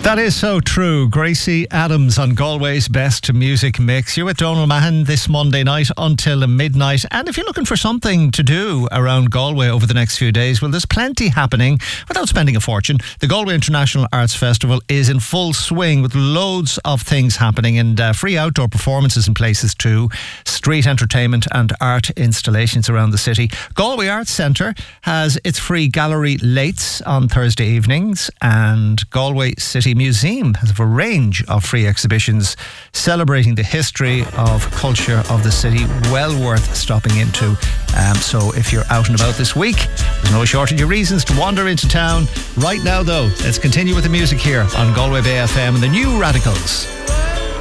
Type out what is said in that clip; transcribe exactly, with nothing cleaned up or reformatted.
That is so true. Gracie Adams on Galway's Best Music Mix. You're with Donal Mahan this Monday night until midnight. And if you're looking for something to do around Galway over the next few days, well, there's plenty happening without spending a fortune. The Galway International Arts Festival is in full swing with loads of things happening and uh, free outdoor performances in places too, street entertainment and art installations around the city. Galway Arts Centre has its free gallery lates on Thursday evenings, and Galway City Museum has a range of free exhibitions celebrating the history of culture of the city, well worth stopping into. Um, so if you're out and about this week, there's no shortage of reasons to wander into town. Right now though, let's continue with the music here on Galway Bay F M and the New Radicals.